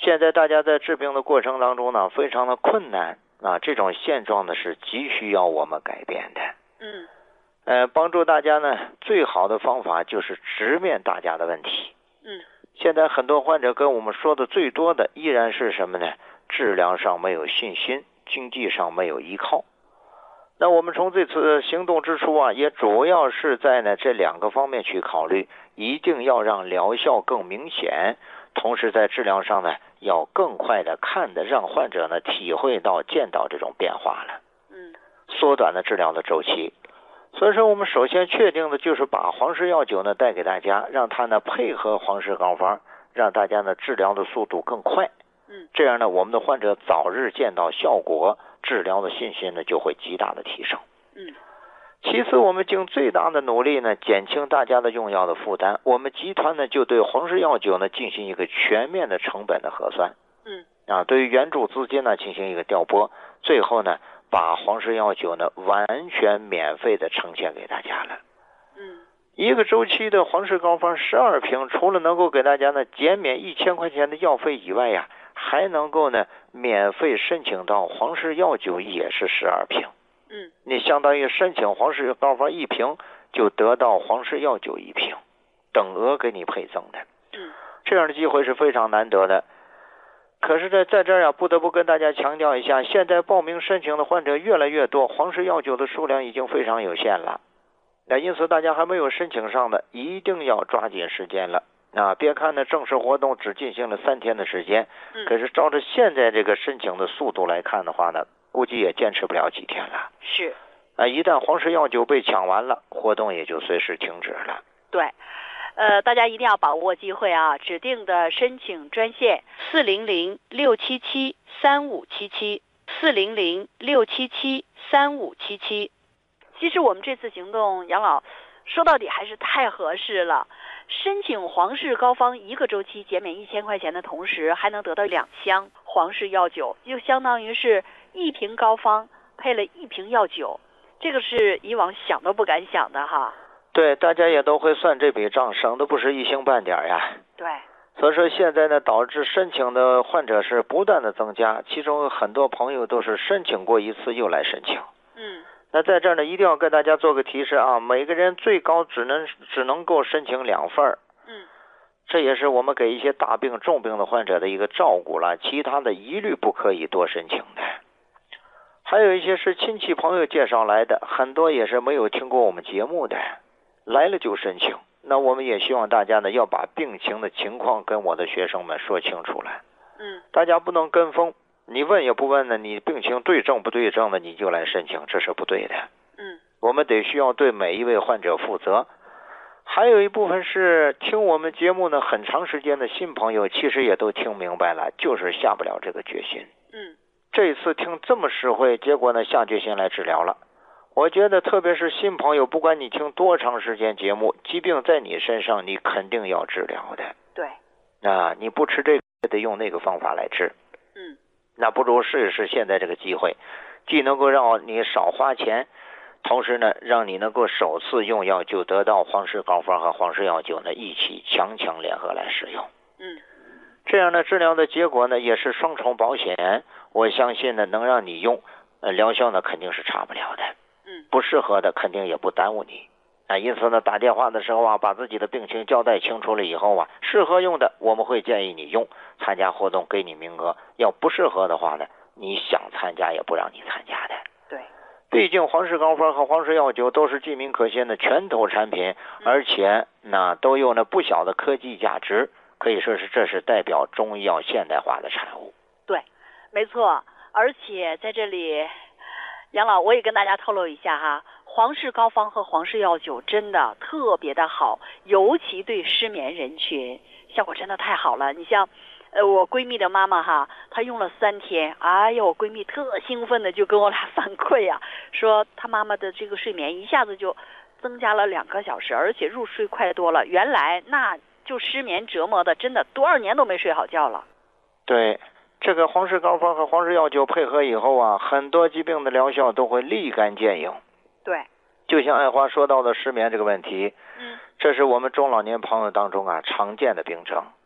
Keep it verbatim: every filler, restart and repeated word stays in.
现在大家在治病的过程当中呢，非常的困难啊，这种现状呢是急需要我们改变的。 嗯， 呃，帮助大家呢，最好的方法就是直面大家的问题。 嗯， 现在很多患者跟我们说的最多的依然是什么呢？治疗上没有信心，经济上没有依靠。那我们从这次行动之初啊，也主要是在呢这两个方面去考虑，一定要让疗效更明显，同时在治疗上呢要更快的看的让患者呢体会到见到这种变化了， 嗯， 缩短了治疗的周期。所以说我们首先确定的就是把黄氏药酒呢带给大家，让它呢配合黄氏膏方，让大家呢治疗的速度更快。 嗯， 这样呢我们的患者早日见到效果，治疗的信心呢就会极大的提升。 嗯， 其次我们尽最大的努力呢减轻大家的用药的负担，我们集团呢就对黄氏药酒呢进行一个全面的成本的核算。 嗯， 啊，对于援助资金呢进行一个调拨，最后呢把黄氏药酒呢完全免费的呈现给大家了。 嗯， 一个周期的黄氏膏方十二瓶，除了能够给大家呢减免一千块钱的药费以外呀，还能够呢免费申请到黄氏药酒也是十二瓶。 嗯， 你相当于申请黄氏膏方一瓶，就得到黄氏药酒一瓶，等额给你配赠的。 嗯， 这样的机会是非常难得的。可是在在这儿呀，不得不跟大家强调一下，现在报名申请的患者越来越多，黄氏药酒的数量已经非常有限了。那因此大家还没有申请上的，一定要抓紧时间了。啊，别看呢正式活动只进行了三天的时间，可是照着现在这个申请的速度来看的话呢，估计也坚持不了几天了。 是。 啊，一旦黄氏药酒被抢完了，活动也就随时停止了。 对。呃，大家一定要把握机会啊！指定的申请专线四零零六七七三五七七，四零零六七七三五七七。其实我们这次行动，杨老说到底还是太合适了。申请黄氏膏方一个周期减免一千块钱的同时，还能得到两箱黄氏药酒，就相当于是一瓶膏方配了一瓶药酒，这个是以往想都不敢想的哈。 对，大家也都会算这笔账，省的不是一星半点呀。 对， 所以说现在呢，导致申请的患者是不断的增加，其中很多朋友都是申请过一次又来申请。 嗯， 那在这儿呢，一定要跟大家做个提示啊，每个人最高只能只能够申请两份。 嗯， 这也是我们给一些大病重病的患者的一个照顾了，其他的一律不可以多申请的。还有一些是亲戚朋友介绍来的，很多也是没有听过我们节目的，来了就申请。那我们也希望大家呢要把病情的情况跟我的学生们说清楚了。 嗯， 大家不能跟风，你问也不问呢，你病情对症不对症的你就来申请，这是不对的。 嗯， 我们得需要对每一位患者负责。还有一部分是听我们节目呢很长时间的新朋友，其实也都听明白了，就是下不了这个决心。 嗯， 这一次听这么实惠，结果呢下决心来治疗了。我觉得特别是新朋友，不管你听多长时间节目，疾病在你身上，你肯定要治疗的。 对。 啊，你不吃这个，也得用那个方法来治。 嗯。 那不如试一试现在这个机会，既能够让你少花钱，同时呢，让你能够首次用药就得到黄氏膏方和黄氏药酒呢一起强强联合来使用。 嗯。 这样的治疗的结果呢，也是双重保险。我相信呢，能让你用，呃，疗效呢肯定是差不了的。 嗯， 不适合的肯定也不耽误你啊。因此呢，打电话的时候啊，把自己的病情交代清楚了以后啊，适合用的我们会建议你用，参加活动给你名额。要不适合的话呢，你想参加也不让你参加的。 对， 毕竟黄氏膏方和黄氏药酒都是既民可信的拳头产品，而且那都有那不小的科技价值，可以说是这是代表中医药现代化的产物。 对，没错。而且在这里，杨老，我也跟大家透露一下哈，黄氏膏方和黄氏药酒真的特别的好，尤其对失眠人群效果真的太好了。你像呃我闺蜜的妈妈哈，她用了三天，哎呦，我闺蜜特兴奋的就跟我俩反馈呀、啊，说她妈妈的这个睡眠一下子就增加了两个小时，而且入睡快多了。原来那就失眠折磨的真的多少年都没睡好觉了。 对。这个黄氏膏方和黄氏药酒配合以后啊，很多疾病的疗效都会立竿见影。 对， 就像爱华说到的失眠这个问题， 嗯， 这是我们中老年朋友当中啊常见的病症。